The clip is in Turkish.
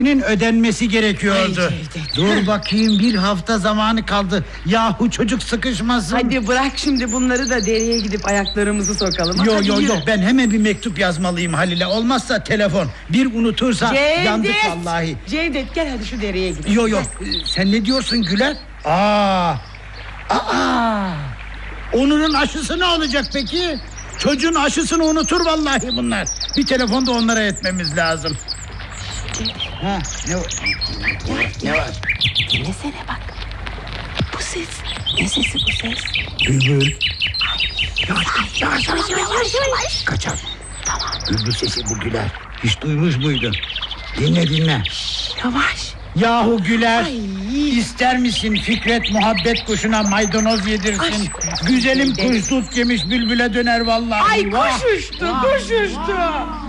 ödenmesi gerekiyordu. Ay, Dur bakayım, bir hafta zamanı kaldı. Yahu çocuk sıkışmasın. Hadi bırak şimdi bunları da dereye gidip ayaklarımızı sokalım. Yok, ben hemen bir mektup yazmalıyım Halil'e. Olmazsa telefon. Bir unutursa yandık vallahi. Cevdet gel hadi şu dereye gidelim. Yok, sen ne diyorsun Güler? Onur'un aşısı ne olacak peki? Çocuğun aşısını unutur vallahi bunlar. Bir telefonda onlara etmemiz lazım. Ha, ne var? Dinlesene bak. Bu ses. Ne sesi bu ses? Bülbül. Yavaş. Kaçar. Tamam. Bülbül sesi bu Güler. Hiç duymuş muydun? Dinle. Yavaş. Yahu Güler, ister misin Fikret muhabbet kuşuna maydanoz yedirsin? Güzelim kuş tut yemiş bülbüle döner vallahi. Kuş uçtu.